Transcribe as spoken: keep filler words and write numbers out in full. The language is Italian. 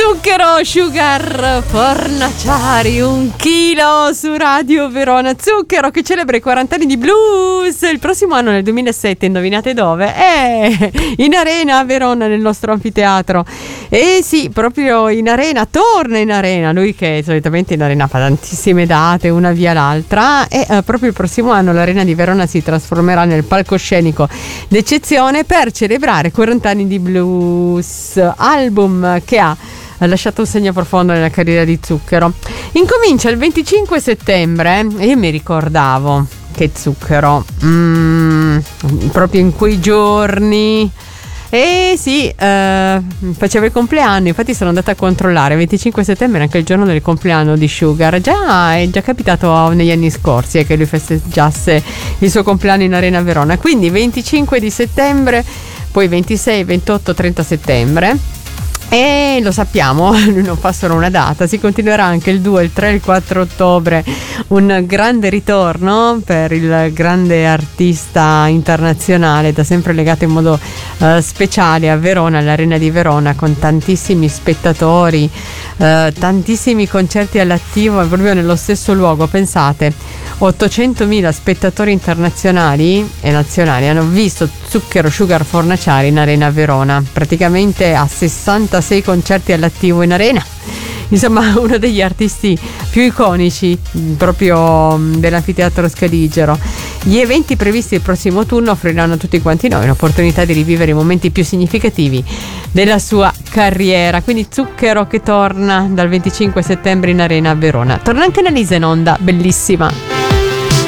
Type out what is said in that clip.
Zucchero, Sugar, Fornaciari, un chilo su Radio Verona. Zucchero che celebra i quaranta anni di blues il prossimo anno, nel duemilasette. Indovinate dove? Eh, in Arena a Verona, nel nostro anfiteatro. E sì, proprio in Arena, torna in Arena. Lui che solitamente in Arena fa tantissime date, una via l'altra. E eh, proprio il prossimo anno l'Arena di Verona si trasformerà nel palcoscenico d'eccezione per celebrare quaranta anni di blues, album che ha ha lasciato un segno profondo nella carriera di Zucchero. Incomincia il venticinque settembre e io mi ricordavo che Zucchero mm, proprio in quei giorni eh sì, eh, faceva il compleanno. Infatti sono andata a controllare, venticinque settembre è anche il giorno del compleanno di Sugar. Già è già capitato negli anni scorsi eh, che lui festeggiasse il suo compleanno in Arena Verona. Quindi venticinque di settembre, poi ventisei, ventotto, trenta settembre. E lo sappiamo, lui non fa solo una data, si continuerà anche il due, il tre e il quattro ottobre, un grande ritorno per il grande artista internazionale, da sempre legato in modo uh, speciale a Verona, all'Arena di Verona, con tantissimi spettatori, uh, tantissimi concerti all'attivo proprio nello stesso luogo. Pensate, ottocentomila spettatori internazionali e nazionali hanno visto Zucchero, Sugar, Fornaciari in Arena Verona, praticamente a sessantasei concerti all'attivo in arena. Insomma, uno degli artisti più iconici proprio dell'anfiteatro Scaligero. Gli eventi previsti il prossimo turno offriranno a tutti quanti noi un'opportunità di rivivere i momenti più significativi della sua carriera. Quindi Zucchero che torna dal venticinque settembre in Arena a Verona. Torna anche Annalisa in onda, bellissima.